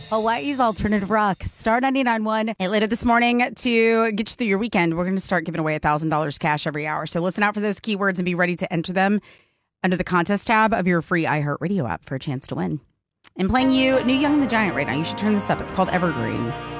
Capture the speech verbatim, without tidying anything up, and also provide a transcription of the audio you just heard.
Hawaii's alternative rock. Star ninety-nine point one. Hey, later this morning to get you through your weekend, we're going to start giving away one thousand dollars cash every hour. So listen out for those keywords and be ready to enter them under the contest tab of your free iHeartRadio app for a chance to win. And playing you New Young and the Giant right now. You should turn this up. It's called Evergreen.